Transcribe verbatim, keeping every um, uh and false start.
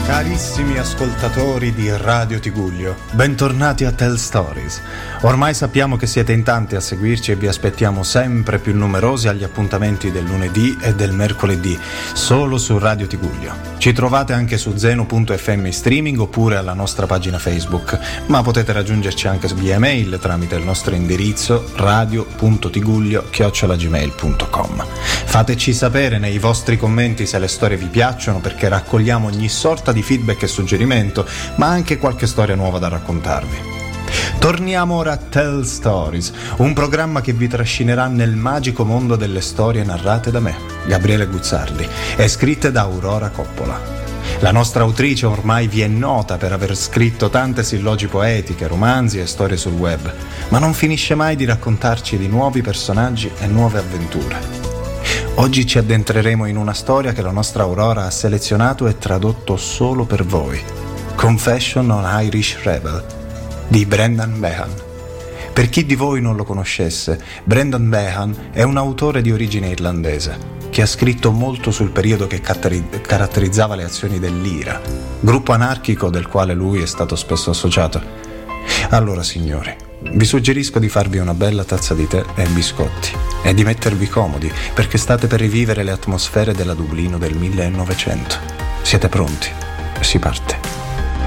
Carissimi ascoltatori di Radio Tigullio, bentornati a Tell Stories. Ormai sappiamo che siete in tanti a seguirci e vi aspettiamo sempre più numerosi agli appuntamenti del lunedì e del mercoledì, solo su Radio Tigullio. Ci trovate anche su zeno punto effe emme streaming oppure alla nostra pagina Facebook, ma potete raggiungerci anche via mail tramite il nostro indirizzo radio punto tigullio chiocciola gmail punto com. Fateci sapere nei vostri commenti se le storie vi piacciono, perché raccogliamo ogni sorta di feedback e suggerimento, ma anche qualche storia nuova da raccontarvi. Torniamo ora a Tell Stories, un programma che vi trascinerà nel magico mondo delle storie narrate da me, Gabriele Guzzardi, e scritte da Aurora Coppola. La nostra autrice ormai vi è nota per aver scritto tante sillogi poetiche, romanzi e storie sul web, ma non finisce mai di raccontarci di nuovi personaggi e nuove avventure. Oggi ci addentreremo in una storia che la nostra Aurora ha selezionato e tradotto solo per voi. Confession on Irish Rebel di Brendan Behan. Per chi di voi non lo conoscesse, Brendan Behan è un autore di origine irlandese che ha scritto molto sul periodo che caratterizzava le azioni dell'I R A, gruppo anarchico del quale lui è stato spesso associato. Allora, signori, vi suggerisco di farvi una bella tazza di tè e biscotti e di mettervi comodi, perché state per rivivere le atmosfere della Dublino del millenovecento. Siete pronti? Si parte.